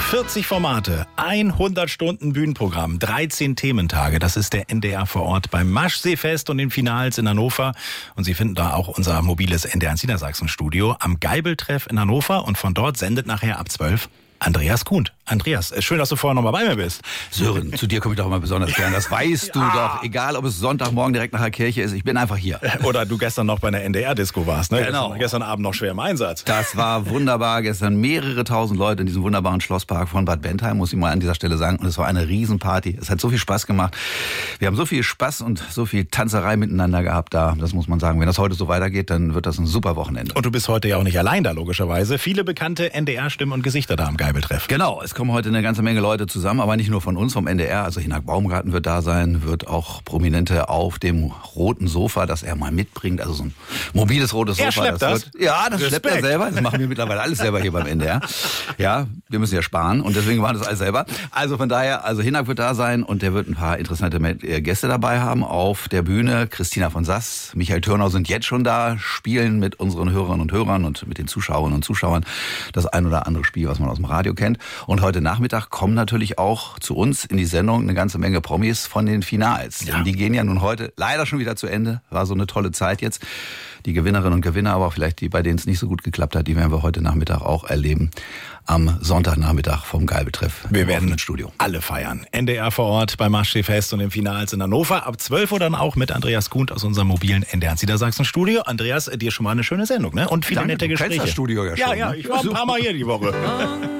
40 Formate, 100 Stunden Bühnenprogramm, 13 Thementage. Das ist der NDR vor Ort beim Maschseefest und den Finals in Hannover. Und Sie finden da auch unser mobiles NDR Niedersachsen-Studio am Geibeltreff in Hannover. Und von dort sendet nachher ab 12 Andreas Kuhn. Andreas, schön, dass du vorher noch mal bei mir bist. Sören, zu dir komme ich doch immer besonders gern. Das weißt du doch. Egal, ob es Sonntagmorgen direkt nach der Kirche ist. Ich bin einfach hier. Oder du gestern noch bei einer NDR-Disco warst, ne? Genau. Gestern Abend noch schwer im Einsatz. Das war wunderbar. Gestern mehrere tausend Leute in diesem wunderbaren Schlosspark von Bad Bentheim, muss ich mal an dieser Stelle sagen. Und es war eine Riesenparty. Es hat so viel Spaß gemacht. Wir haben so viel Spaß und so viel Tanzerei miteinander gehabt da. Das muss man sagen. Wenn das heute so weitergeht, dann wird das ein super Wochenende. Und du bist heute ja auch nicht allein da, logischerweise. Viele bekannte NDR-Stimmen und Gesichter da am Geibeltreff. Genau, es kommen heute eine ganze Menge Leute zusammen, aber nicht nur von uns, vom NDR. Also Hinak Baumgarten wird da sein, wird auch Prominente auf dem roten Sofa, das er mal mitbringt. Also so ein mobiles rotes Sofa. Er schleppt das? Ja, das Respekt. schleppt er selber. Das machen wir mittlerweile alles selber hier beim NDR. Ja, wir müssen ja sparen und deswegen machen wir das alles selber. Also von daher, also Hinak wird da sein und der wird ein paar interessante Gäste dabei haben auf der Bühne. Christina von Sass, Michael Türnau sind jetzt schon da, spielen mit unseren Hörerinnen und Hörern und mit den Zuschauerinnen und Zuschauern das ein oder andere Spiel, was man aus dem Radio kennt. Und heute Nachmittag kommen natürlich auch zu uns in die Sendung eine ganze Menge Promis von den Finals. Ja. Die gehen ja nun heute leider schon wieder zu Ende. War so eine tolle Zeit jetzt. Die Gewinnerinnen und Gewinner, aber auch vielleicht die, bei denen es nicht so gut geklappt hat, die werden wir heute Nachmittag auch erleben. Am Sonntagnachmittag vom Geibeltreff. Wir werden ins Studio alle feiern. NDR vor Ort beim Maschseefest und den Finals in Hannover. Ab 12 Uhr dann auch mit Andreas Kuhn aus unserem mobilen NDR Niedersachsen-Studio. Andreas, dir schon mal eine schöne Sendung, ne? Und viele Danke, nette du kennst Gespräche. das Studio ja schon, Ja, ne? ich war ein paar Mal hier die Woche.